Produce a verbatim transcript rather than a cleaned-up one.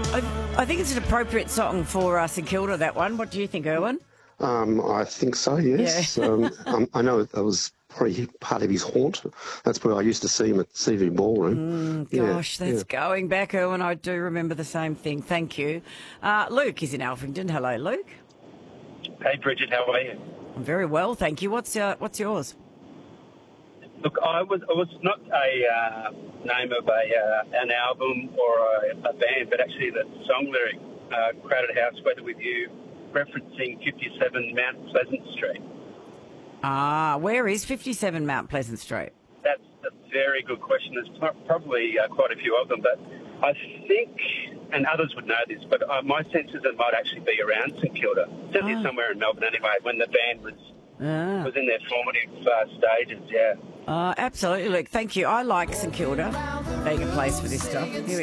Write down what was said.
I, I think it's an appropriate song for uh, St Kilda, that one. What do you think, Erwin? Um, I think so, yes. Yeah. um, um, I know that was probably part of his haunt. That's where I used to see him at C V Ballroom. Mm, gosh, yeah, that's yeah. going back, Erwin. I do remember the same thing. Thank you. Uh, Luke is in Alfrington. Hello, Luke. Hey, Bridget, how are you? I'm very well, thank you. What's uh, what's yours? Look, I was it was not a uh, name of a uh, an album or a, a band, but actually the song lyric, uh, "Crowded House, Weather with You," referencing fifty-seven Mount Pleasant Street. Ah, where is fifty-seven Mount Pleasant Street? That's a very good question. There's pro- probably uh, quite a few of them, but I think, and others would know this, but uh, my sense is it might actually be around St Kilda, certainly Oh. somewhere in Melbourne anyway, when the band was Ah. was in their formative uh, stages. Yeah. Uh, absolutely, Luke. Thank you. I like St Kilda being a place for this stuff. Here we